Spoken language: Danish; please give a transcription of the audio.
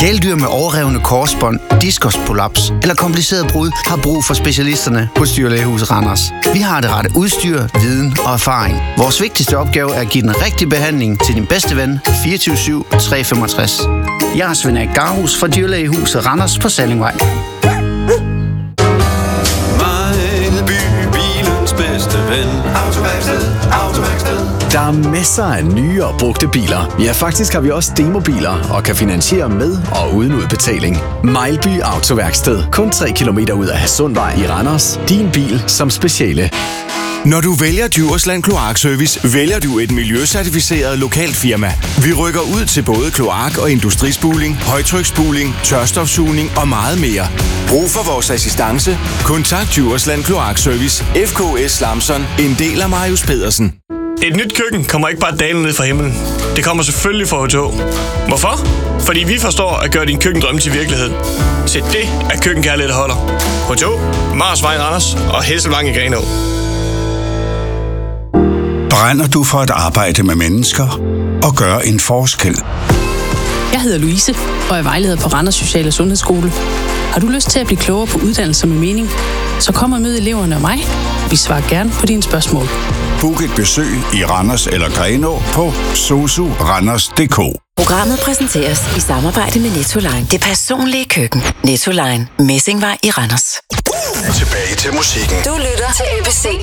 Kæledyr med overrevne korsbånd, diskusprolaps eller kompliceret brud har brug for specialisterne hos Dyrlægehuset Randers. Vi har det rette udstyr, viden og erfaring. Vores vigtigste opgave er at give den rigtige behandling til din bedste ven 24/7 365. Jeg er Svend Erik Garhus fra Dyrlægehuset Randers på Sallingvej. Bilens bedste ven. Autoværksted. Der er masser af nye og brugte biler. Ja, faktisk har vi også demobiler og kan finansiere med og uden udbetaling. Mejlby Autoværksted. Kun 3 kilometer ud af Hadsundvej i Randers. Din bil som speciale. Når du vælger Djursland Kloakservice, vælger du et miljøcertificeret lokalt firma. Vi rykker ud til både kloak- og industrispuling, højtryksspuling, tørstofsugning og meget mere. Brug for vores assistance? Kontakt Djursland Kloakservice, FKS Lamson, en del af Marius Pedersen. Et nyt køkken kommer ikke bare dalende ned fra himlen. Det kommer selvfølgelig fra H2. Hvorfor? Fordi vi forstår at gøre din køkkendrømme til virkelighed. Se, det er køkkenkærlighed, der holder. H2, Marsvej Randers og Hesselvang i Grenaa. Brænder du for at arbejde med mennesker og gøre en forskel? Jeg hedder Louise, og er vejleder på Randers Social- og Sundhedsskole. Har du lyst til at blive klogere på uddannelser med mening? Så kom og mød eleverne og mig. Vi svarer gerne på dine spørgsmål. Book et besøg i Randers eller Grenaa på sosuranders.dk. Programmet præsenteres i samarbejde med Nettoline. Det personlige køkken. Nettoline. Messingvej i Randers. Tilbage til musikken. Du lytter til ABC.